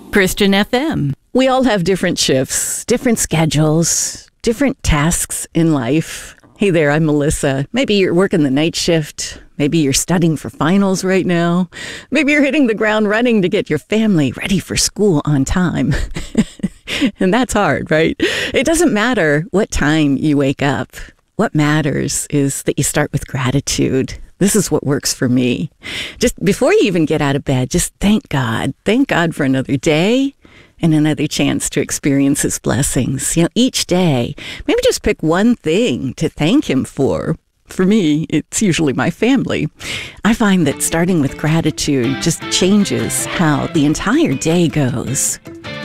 Christian FM. We all have different shifts, different schedules, different tasks in life. Hey there, I'm Melissa. Maybe you're working the night shift. Maybe you're studying for finals right now. Maybe you're hitting the ground running to get your family ready for school on time. And that's hard, right? It doesn't matter what time you wake up. What matters is that you start with gratitude. This is what works for me. Just before you even get out of bed, just thank God. Thank God for another day and another chance to experience His blessings. You know, each day, maybe just pick one thing to thank Him for. For me, it's usually my family. I find that starting with gratitude just changes how the entire day goes.